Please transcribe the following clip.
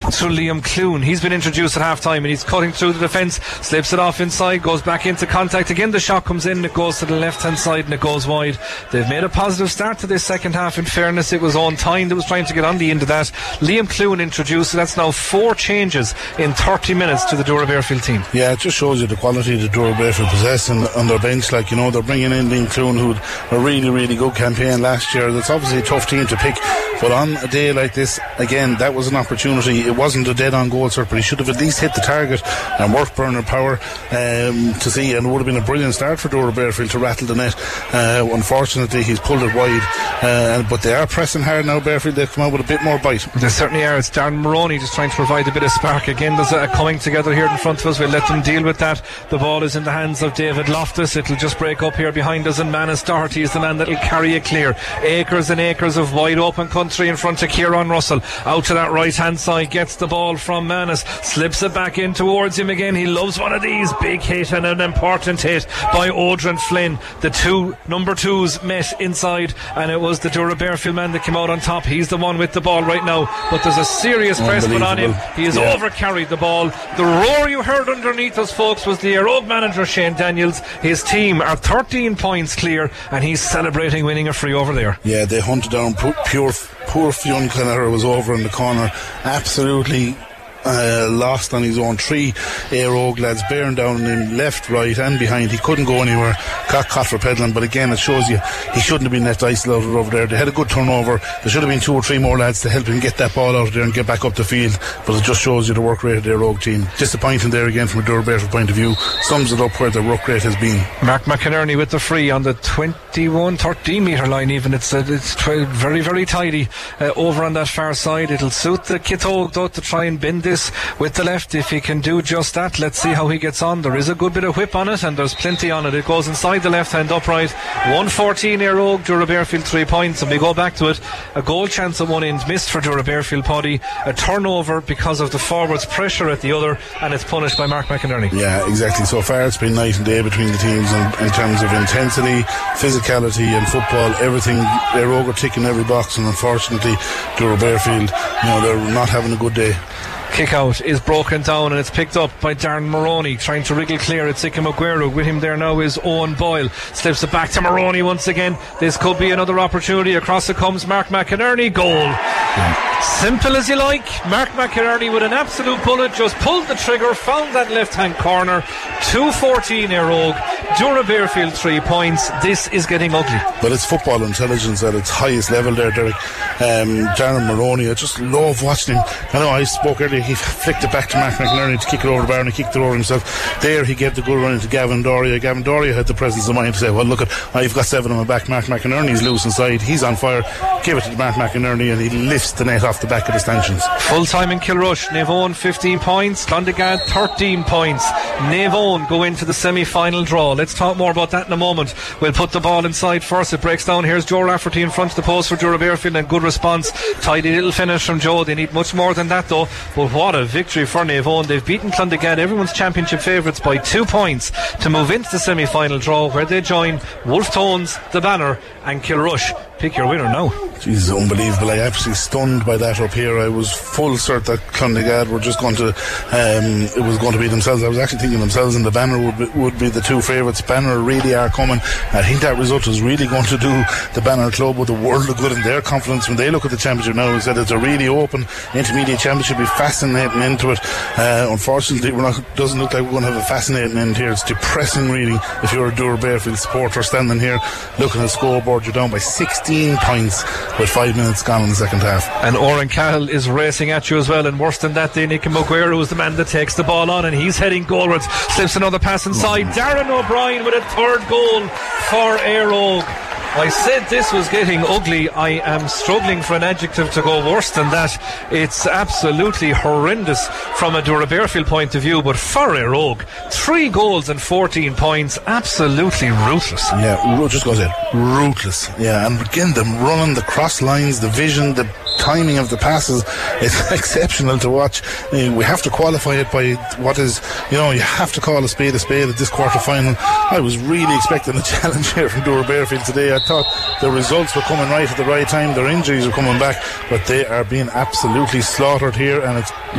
through Liam Clune. He's been introduced at half time and he's cutting through the defence, slips it off inside, goes back into contact again. The shot comes in, it goes to the left hand side and it goes wide. They've made a positive start to this second half. In fairness, it was Owen Tyne that was trying to get on the end of that. Liam Clune introduced, so that's now 4 changes in 30 minutes to the Dura Bearfield team. Yeah, it just shows you the quality the Dura Bearfield possess on their bench. Like, you know, they're bringing in Liam Clune, who had a really, really good campaign last year. That's obviously a tough team to pick, but on a day like this, again, that was an opportunity. It wasn't a dead on goal, sir, but he should have at least hit the target and worked Bernard Power to see, and it would have been a brilliant start for Dura Bearfield to rattle the net. Unfortunately, he's pulled it wide, but they are pressing hard now, Bearfield. They've come out with a bit more bite. They certainly are. It's Darren Maroney just trying to provide a bit of spark. Again, there's a coming together here in front of us. We'll let them deal with that. The ball is in the hands of David Loftus. It'll just break up here behind us, and Manus Doherty is the man that'll carry it clear. Acres and acres of wide open country in front of Kieran Russell. Out to that right hand side, gets the ball from Manus, slips it back in towards him again. He loves one of these. Big hit and an important hit by Odrin Flynn. The two number 2s met inside, and it was the Dura Bearfield man that came out on top. He's the one with the ball right now, but there's a serious press put on him. He has overcarried the ball. The roar you heard underneath us, folks, was the Rogue manager Shane Daniels. His team are 13 points clear, and he's celebrating winning a free over there. Yeah, they hunted down poor Fionn Connor was over in the corner, absolutely lost on his own. 3 Rogue lads bearing down on him left, right and behind. He couldn't go anywhere. Caught for peddling, but again, it shows you he shouldn't have been left isolated over there. They had a good turnover. There should have been 2 or 3 more lads to help him get that ball out of there and get back up the field, but it just shows you the work rate of their Rogue team. Disappointing there again from a Dura Bearfield point of view. Sums it up where the work rate has been. Mark McInerney with the free on the 21-13 metre line even. It's very, very tidy over on that far side. It'll suit the Kitog though to try and bend this with the left. If he can do just that, let's see how he gets on. There is a good bit of whip on it, and there's plenty on it. It goes inside the left hand upright. 114 Rogue, Dura Bearfield 3 points, and we go back to it. A goal chance at one end missed for Dura Bearfield, Paddy. A turnover because of the forwards' pressure at the other, and it's punished by Mark McInerney. Yeah, exactly. So far it's been night and day between the teams in terms of intensity, physicality and football. Everything, Rogue are ticking every box, and unfortunately Dura Bearfield, they're not having a good day. Kick out is broken down and it's picked up by Darren Maroney, trying to wriggle clear. It's Ika Maguire. With him there now is Owen Boyle. Slips it back to Maroney once again. This could be another opportunity. Across it comes Mark McInerney. Goal. Simple as you like. Mark McInerney with an absolute bullet, just pulled the trigger, found that left hand corner. 2-14 Rogue, Dura Bearfield 3 points. This is getting ugly. But it's football intelligence at its highest level there, Derek. Darren Maroney, I just love watching him. I know I spoke earlier, he flicked it back to Mark McInerney to kick it over the bar, and he kicked it over himself. There he gave the good run into Gavin Doria. Gavin Doria had the presence of mind to say, well, look, I've got 7 on my back. Mark McInerney's loose inside, he's on fire. Give it to Mark McInerney, and he lifts the net off the back of the stanchions. Full time in Kilrush. Navone 15 points, Clondegad 13 points. Navone go into the semi-final draw. Let's talk more about that in a moment. We'll put the ball inside first. It breaks down. Here's Joe Rafferty in front of the post for Dura Bearfield, and good response. Tidy little finish from Joe. They need much more than that though. But what a victory for Navone. They've beaten Clondegad, everyone's championship favourites, by 2 points to move into the semi-final draw, where they join Wolf Tones, the Banner and Kilrush. Pick your winner now. Jesus, unbelievable. I absolutely stunned by that up here. I was full cert that Clondegad were just going to it was going to be themselves. I was actually thinking themselves and the Banner would be the 2 favourites. Banner really are coming. I think that result is really going to do the Banner club with a world of good in their confidence when they look at the championship now. They said it's a really open intermediate championship. Be fascinating into it. Unfortunately, doesn't look like we're going to have a fascinating end here. It's depressing really if you're a Dura Bearfield supporter standing here looking at the scoreboard. You're down by 16 points with 5 minutes gone in the second half. And Oren Cahill is racing at you as well, and worse than that, Nicky Maguire, who's the man that takes the ball on, and he's heading goalwards. Slips another pass inside. Darren O'Brien with a 3rd goal for Rogue. I said this was getting ugly. I am struggling for an adjective to go worse than that. It's absolutely horrendous from a Dura Bearfield point of view, but for Rogue, 3 goals and 14 points, absolutely ruthless. Yeah, just goes in. Ruthless. Yeah, and again, them running the cross lines, the vision, the timing of the passes, it's exceptional to watch. We have to qualify it by what is, you have to call a spade at this quarter final. I was really expecting a challenge here from Dura Bearfield today. I thought the results were coming right at the right time, their injuries were coming back, but they are being absolutely slaughtered here, and it's